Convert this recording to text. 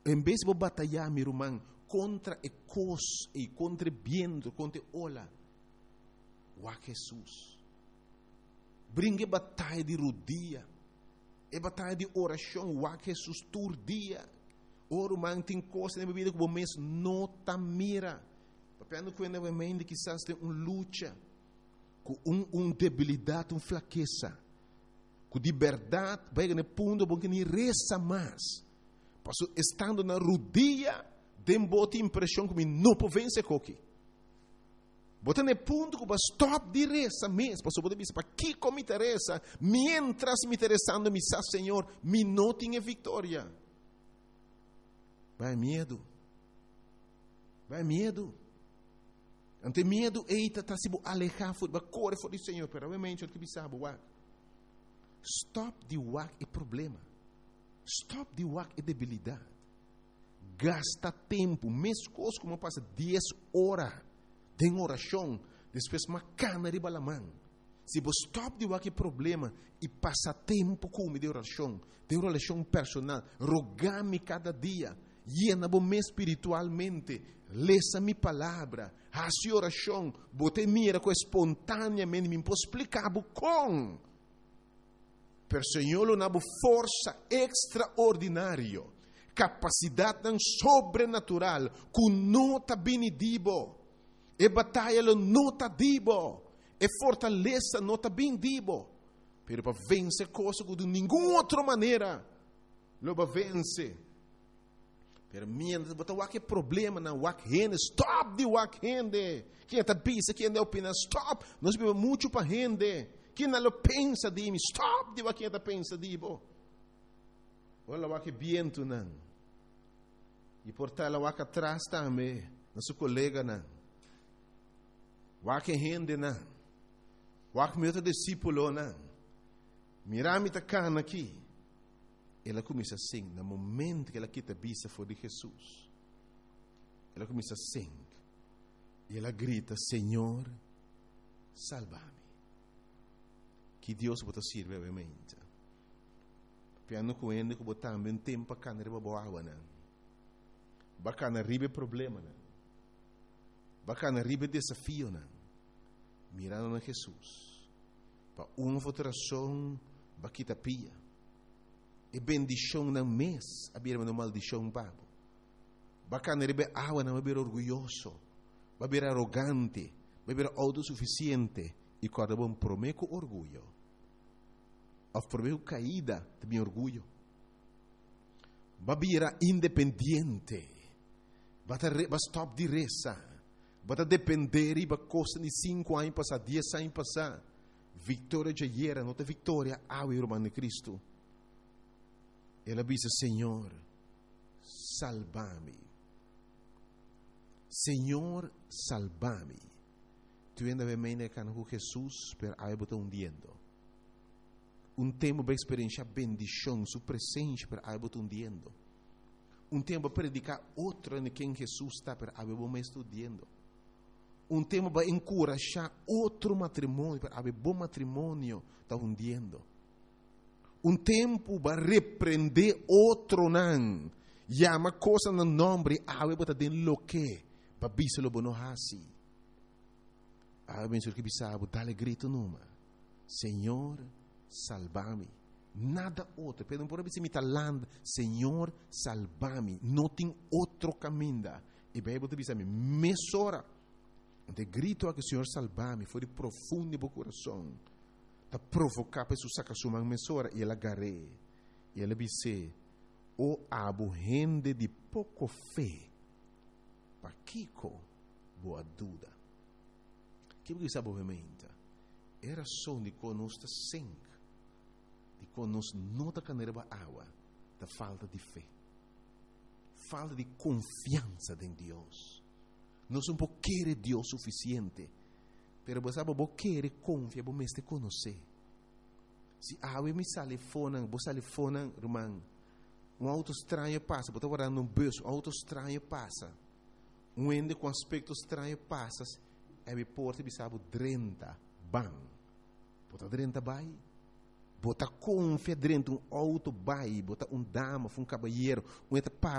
em vez de batalhar, meu irmão, contra a coisa e contra o vento, contra a ola, o Jesus. Brinque batalha de rodia, e batalha de oração, o Jesus todo dia. O irmão tem coisa na vida que o mês não está mira. Papel quando o mente quizás tem uma luta, com uma debilidade, uma fraqueza, com liberdade, vai no ponto bom que nem reza mais. Passo estando na rodia, tem boa impressão que não pode vencer coque. Bota no ponto que vai stop de reza mesmo. Passo pode dizer para que me interessa, mientras me interessando me sa Senhor, me não tenho vitória. Vai medo. Vai medo. Ante medo, eita, está se alejar, vai correr fora do Senhor, pero realmente o que sabe, stop de wak é problema. Stop de wak é debilidade. Gasta tempo, mesmo coisa como passa 10 horas de oração, depois uma cana de balamã. Se você stop de wak é problema e passa tempo com de oração personal, rogar-me cada dia, llena-me espiritualmente, leça minha palavra, faça oração, bote mira com espontaneamente, me posso explicar com. Per Senhor, na força extraordinária, capacidade sobrenatural, com nota benedibo, e batalha nota dibo, e fortaleza nota bendibo, pero para vencer coisa de nenhuma outra maneira, lo para vencer. Pero mientras botar o problema na wak rende, stop de wak rende. Quem está pensa, quem está opina, stop. Nós vivemos muito para rende. Quem não pensa de mim, stop de wak está pensa de bo. Olha wak viento não. E por tal wak atrás também, nosso colega não. Wak rende não. Wak meu discípulo não. Mirami tá cana aqui. Ela começa assim, no momento que ela quita a vista for de Jesus. Ela começa assim. E ela grita, Senhor, salva-me. Que Deus pode servir, obviamente. Piano com ele, que botar também tempo para canar a boa água, não. Bacana ribe problema, não. Bacana ribe desafio, não. Mirando a Jesus. Para uma votação, baquita pia. E bendição na mês, a birma no maldição babo. Bacana rebe água não é orgulhoso, vai ser arrogante, vai ser autossuficiente e cada bom prometo orgulho. Ou prometo caída, também orgulho. Vai ser independente, vai stop de reza, vai depender e vai costa de 5 anos passar, 10 anos passar. Vitória já era, não tem vitória, ao irmão de Cristo. Ela diz, Senhor, salva-me. Senhor, salva-me. Tu ainda vem com Jesus, pero aí botar hundiendo. Tempo para experienciar bendição, sua presença, pero aí botar hundiendo. Tempo para predicar outro em quem Jesus está, pero aí botar estudando. Tempo para encorajar outro matrimônio, pero aí bom matrimônio está hundiendo. Tempo para repreender outro não. Chama coisa no nome, ave bota den lo que, para biselo bono hasi. Ave menso que bisabo, dale grito numa. Senhor, salva-me. Nada outro. Pero por abrir mi talando, Senhor, salva-me. Não tem outro caminho. E bem, botar bisame, mesora. De grito a que Senhor salva-me, foi de profundo do coração. Ta provocar para su saca sua mesora e ela agarrei. E ela disse, o abo rende de pouco fé. Pa kiko boa dúvida. Que você sabe obviamente? Era só de conosco sangue. De conosco não da caneira ba água. Da falta de fé. Falta de confiança em Deus. Nós não querer Deus suficiente. Pero você sabe, você quer confiar, você te conhecer. Se a me telefona, você telefona, irmão, auto estranho passa, você está guardando bolso, auto estranho passa, ende com aspecto estranho passa, me porta, você sabe, 30, bam. Você 30 vai, você confia dentro auto vai, você dama, caballeiro,